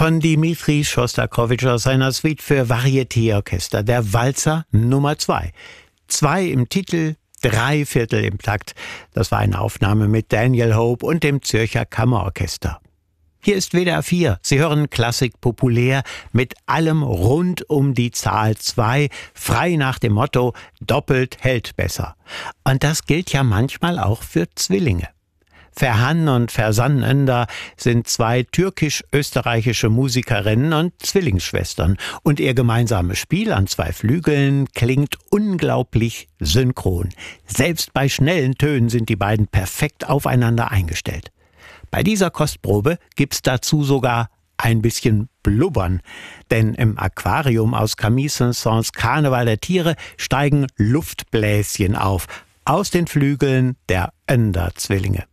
von Dmitri Schostakowitsch aus seiner Suite für Varietéorchester, der Walzer Nummer 2. 2 im Titel, 3/4 im Takt. Das war eine Aufnahme mit Daniel Hope und dem Zürcher Kammerorchester. Hier ist WDR 4. Sie hören Klassik populär mit allem rund um die Zahl 2, frei nach dem Motto, doppelt hält besser. Und das gilt ja manchmal auch für Zwillinge. Ferhan und Fersan Önder sind 2 türkisch-österreichische Musikerinnen und Zwillingsschwestern. Und ihr gemeinsames Spiel an 2 Flügeln klingt unglaublich synchron. Selbst bei schnellen Tönen sind die beiden perfekt aufeinander eingestellt. Bei dieser Kostprobe gibt's dazu sogar ein bisschen Blubbern. Denn im Aquarium aus Camille Saint-Saëns Karneval der Tiere steigen Luftbläschen auf. Aus den Flügeln der Önder-Zwillinge.